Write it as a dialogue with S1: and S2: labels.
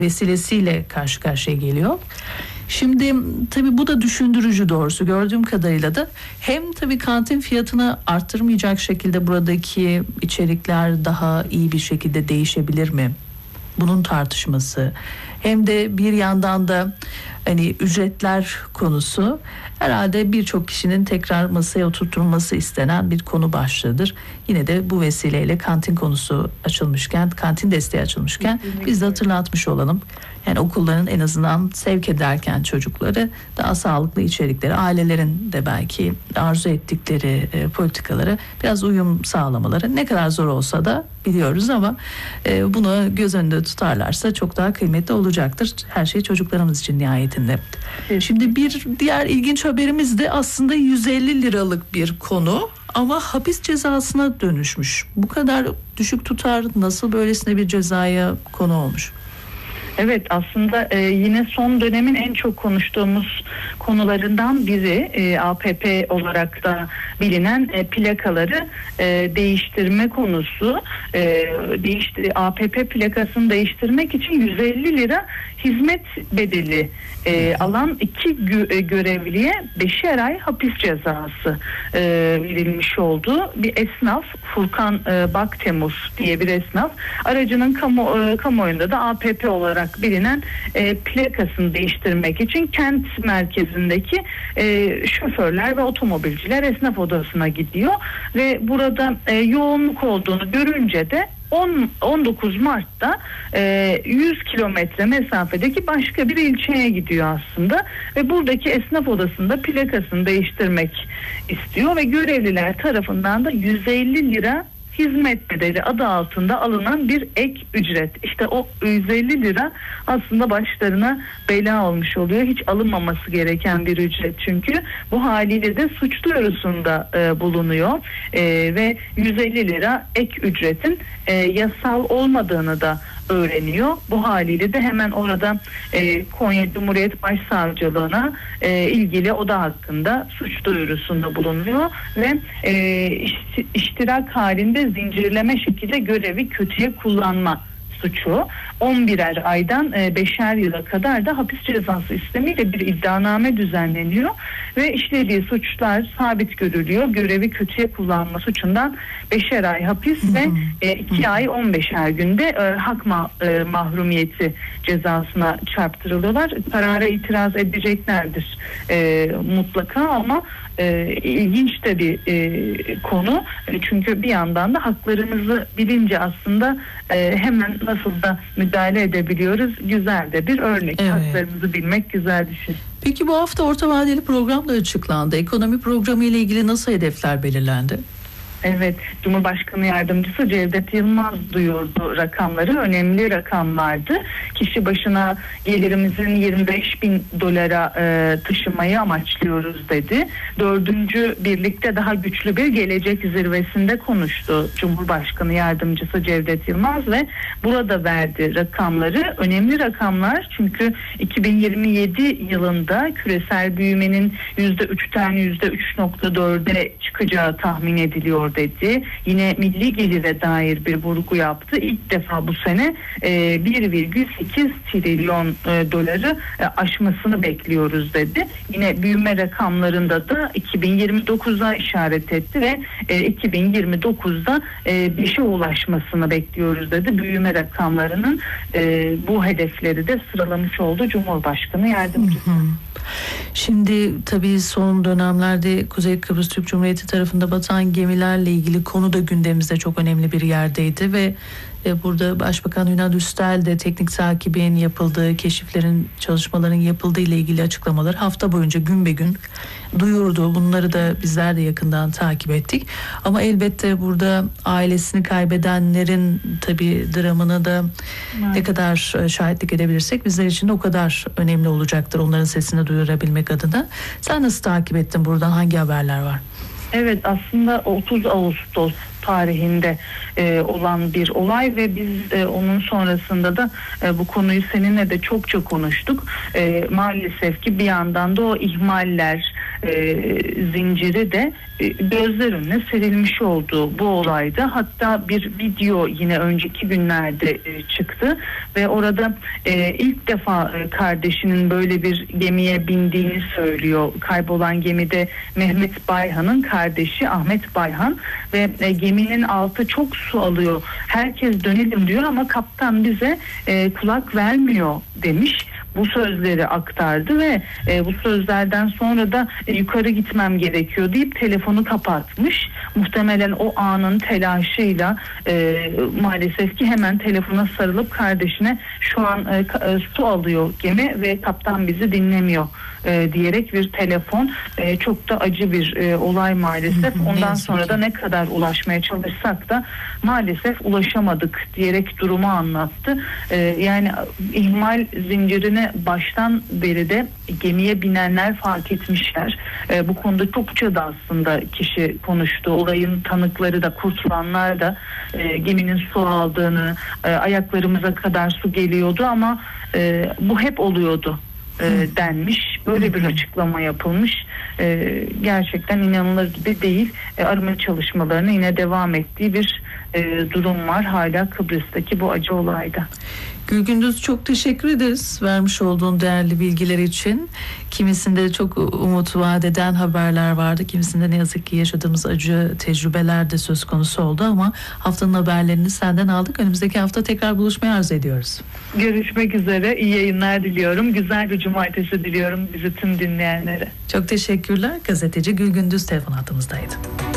S1: vesilesiyle karşı karşıya geliyor. Şimdi tabii bu da düşündürücü doğrusu. Gördüğüm kadarıyla da hem tabii kantin fiyatını arttırmayacak şekilde buradaki içerikler daha iyi bir şekilde değişebilir mi? Bunun tartışması. Hem de bir yandan da hani ücretler konusu herhalde birçok kişinin tekrar masaya oturtulması istenen bir konu başlığıdır. Yine de bu vesileyle kantin konusu açılmışken, kantin desteği açılmışken biz de hatırlatmış olalım. Yani okulların en azından sevk ederken çocukları daha sağlıklı içerikleri, ailelerin de belki arzu ettikleri politikalara biraz uyum sağlamaları ne kadar zor olsa da biliyoruz ama bunu göz önünde tutarlarsa çok daha kıymetli olacaktır. Her şey çocuklarımız için nihayetinde. Evet. Şimdi bir diğer ilginç haberimiz de aslında 150 liralık bir konu ama hapis cezasına dönüşmüş. Bu kadar düşük tutar nasıl böylesine bir cezaya konu olmuş?
S2: Evet, aslında yine son dönemin en çok konuştuğumuz konularından biri APP olarak da bilinen plakaları değiştirme konusu. APP plakasını değiştirmek için 150 lira hizmet bedeli alan 2 görevliye 5'er ay hapis cezası verilmiş oldu. Bir esnaf, Furkan Baktemuz diye bir esnaf, aracının kamuoyunda da APP olarak bilinen plakasını değiştirmek için kent merkezindeki şoförler ve otomobilciler esnaf odasına gidiyor ve burada yoğunluk olduğunu görünce de 19 Mart'ta 100 kilometre mesafedeki başka bir ilçeye gidiyor aslında ve buradaki esnaf odasında plakasını değiştirmek istiyor ve görevliler tarafından da 150 lira hizmet bedeli adı altında alınan bir ek ücret. İşte o 150 lira aslında başlarına bela olmuş oluyor. Hiç alınmaması gereken bir ücret çünkü. Bu haliyle de suç duyurusunda bulunuyor ve 150 lira ek ücretin yasal olmadığını da öğreniyor. Bu haliyle de hemen orada Konya Cumhuriyet Başsavcılığına ilgili oda hakkında suç duyurusunda bulunuyor ve iştirak halinde zincirleme şekilde görevi kötüye kullanma suçu 11'er aydan 5'er yıla kadar da hapis cezası istemiyle bir iddianame düzenleniyor ve işlediği suçlar sabit görülüyor. Görevi kötüye kullanma suçundan 5'er ay hapis ve 2 ay 15'er günde hak mahrumiyeti cezasına çarptırılıyorlar. Karara itiraz edeceklerdir mutlaka ama ilginç de bir konu. Çünkü bir yandan da haklarımızı bilince aslında hemen nasıl da müdahale edebiliyoruz. Güzel de bir örnek. Evet. Haklarımızı bilmek güzel bir şey.
S1: Peki bu hafta orta vadeli program da açıklandı. Ekonomi programı ile ilgili nasıl hedefler belirlendi?
S2: Evet, Cumhurbaşkanı Yardımcısı Cevdet Yılmaz duyurdu rakamları. Önemli rakamlardı. Kişi başına gelirimizin 25.000 dolara taşımayı amaçlıyoruz dedi. 4. birlikte daha güçlü bir gelecek zirvesinde konuştu Cumhurbaşkanı Yardımcısı Cevdet Yılmaz ve burada verdi rakamları. Önemli rakamlar çünkü 2027 yılında küresel büyümenin %3'ten %3.4'e çıkacağı tahmin ediliyor dedi. Yine milli gelire dair bir vurgu yaptı. İlk defa bu sene 1,8 trilyon doları aşmasını bekliyoruz dedi. Yine büyüme rakamlarında da 2029'a işaret etti ve 2029'da 5'e ulaşmasını bekliyoruz dedi. Büyüme rakamlarının bu hedefleri de sıralamış oldu Cumhurbaşkanı Yardımcısı.
S1: Şimdi tabii son dönemlerde Kuzey Kıbrıs Türk Cumhuriyeti tarafında batan gemilerle ilgili konu da gündemimizde çok önemli bir yerdeydi ve burada Başbakan Ünal Üstel de teknik takibin yapıldığı, keşiflerin, çalışmaların yapıldığı ile ilgili açıklamaları hafta boyunca gün be gün duyurdu. Bunları da bizler de yakından takip ettik. Ama elbette burada ailesini kaybedenlerin tabii dramını da ne kadar şahitlik edebilirsek bizler için de o kadar önemli olacaktır. Onların sesini duyurabilmek adına. Sen nasıl takip ettin? Buradan hangi haberler var?
S2: Evet, aslında 30 Ağustos tarihinde olan bir olay ve biz onun sonrasında da bu konuyu seninle de çokça konuştuk. Maalesef ki bir yandan da o ihmaller, zinciri de gözler önüne serilmiş oldu bu olayda. Hatta bir video yine önceki günlerde çıktı ve orada ilk defa kardeşinin böyle bir gemiye bindiğini söylüyor. Kaybolan gemide Mehmet Bayhan'ın kardeşi Ahmet Bayhan ve geminin altı çok su alıyor. Herkes dönelim diyor ama kaptan bize kulak vermiyor demiş. Bu sözleri aktardı ve bu sözlerden sonra da yukarı gitmem gerekiyor deyip telefonu kapatmış. Muhtemelen o anın telaşıyla maalesef ki hemen telefona sarılıp kardeşine şu an su alıyor gemi ve kaptan bizi dinlemiyor diyerek bir telefon. Çok da acı bir olay maalesef. Ondan sonra da ne kadar ulaşmaya çalışsak da maalesef ulaşamadık diyerek durumu anlattı. Yani ihmal zincirini baştan beri de gemiye binenler fark etmişler. Bu konuda çokça da aslında kişi konuştu. Olayın tanıkları da, kurtulanlar da geminin su aldığını, ayaklarımıza kadar su geliyordu ama bu hep oluyordu denmiş. Böyle bir açıklama yapılmış. Gerçekten inanılır gibi değil. Arama çalışmalarına yine devam ettiği bir durum var hala Kıbrıs'taki bu acı olayda.
S1: Gülgündüz, çok teşekkür ederiz vermiş olduğun değerli bilgiler için. Kimisinde çok umut vaat eden haberler vardı. Kimisinde ne yazık ki yaşadığımız acı tecrübeler de söz konusu oldu ama haftanın haberlerini senden aldık. Önümüzdeki hafta tekrar buluşmayı arzu ediyoruz.
S2: Görüşmek üzere. İyi yayınlar diliyorum. Güzel bir cumartesi diliyorum bizi tüm dinleyenlere.
S1: Çok teşekkürler. Gazeteci Gülgündüz telefon hattımızdaydı.